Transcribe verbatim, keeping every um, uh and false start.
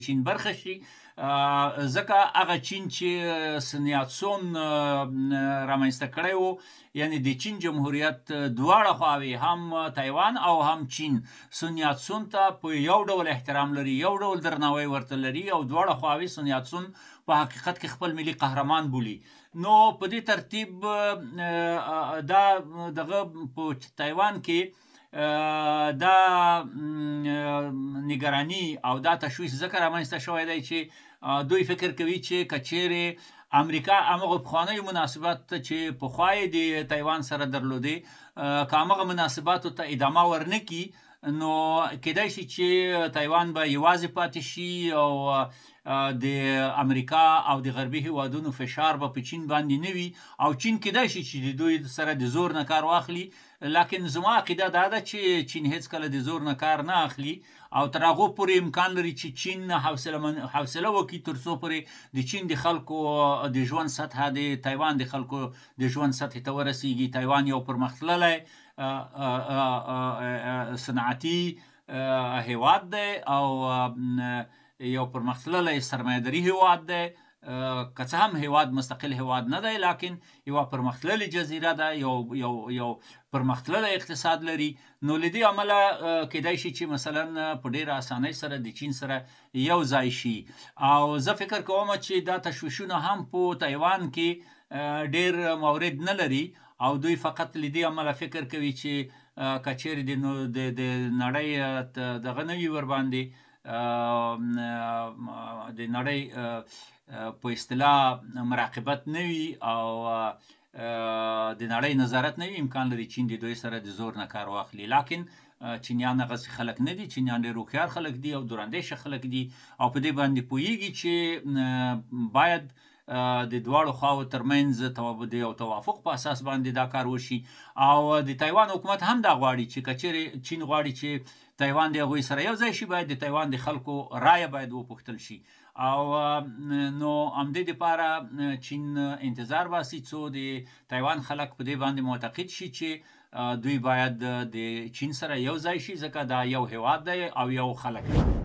چین برخه شي ځکه هغه چین چې سن یاتسون رامنځته کړی و، یعنې د چین جمهوریت دواړه خواوې هم تایوان او هم چین سن یاتسون ته په یو ډول احترام لري، یو ډول درناوی ورته لري او دواړه خواوې سن یاتسون په حقیقت کې خپل ملي قهرمان بولي. نو په دې ترتیب دا دغه په تایوان کې دا نگرانی او دا تشویش ځکه رامنځته شوی دی چې دوی فکر کوي چې که چیرې امریکا همغه پخوانیو مناسبات چې پخوا یې د تایوان سره درلودې که همغه مناسباتو ته ادامه ورنه کړي نو کیدای شي چې تایوان به یوازې پاتې شي او د امریکا او د غربي هیوادونو فشار به په چین باندې نه وي او چین کیدای شي چې د دوی سره د زور نه کار واخلي. لکن زما عقیده دا ده چې چین هیڅکله د زور نه کار نه اخلي او تر هغو پورې امکان لري چې چین حوصله وکړي تر څو پورې د چین د خلکو د ژوند سطحه د تایوان د خلکو د ژوند سطحې ته ورسیږي. تایوان یو پرمختللی صنعتي هیواد دی او یو پرمختللی سرمایه‌داري هیواد دی، که څه هم هیواد مستقل هیواد نه دی لیکن یوه پرمختللې جزیره ده، یو یو یو پرمختللی اقتصاد لري. نو له دې امله کیدای شي چې مثلا په ډېره اسانۍ سره د چین سره یو ځای شي او زه فکر کوم چې دا تشویشونه هم په تایوان کې ډېر مورد نه لري او دوی فقط له دې امله فکر کوي چې که چیرې د نړۍ دغه نه وي ورباندې د نړۍ په اصطلاح مراقبت نه وي او د نړۍ نظارت نه وي، امکان لري چین د دوی سره د زور نه کار واخلي. لیکن چینیان هغسې خلک نه دي، چینیان ډېر هوښیار خلک دي او دوراندیشه خلک دي او په دې باندې پوهېږي چې باید د دواړو خواو ترمنځ د یو توافق په اساس باندې دا کار وشي او د تایوان حکومت هم دا غواړي چې که چیرې چین غواړي چې تایوان د هغوی سره یو ځای شي باید د تایوان د خلکو رایه باید وپوښتل شي او نو همدې دپاره چین انتظار باسي څو د تایوان خلک په دې باندې معتقد شي چې دوی باید د چین سره یو ځای شي ځکه دا یو هیواد دی او یو خلک دی.